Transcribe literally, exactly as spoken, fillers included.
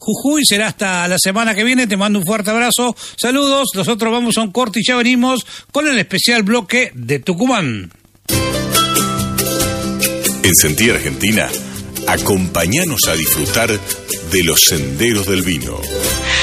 Jujuy. Será hasta la semana que viene. Te mando un fuerte abrazo. Saludos. Nosotros vamos a un corte y ya venimos con el especial bloque de Tucumán. En Sentí Argentina, acompáñanos a disfrutar de los senderos del vino.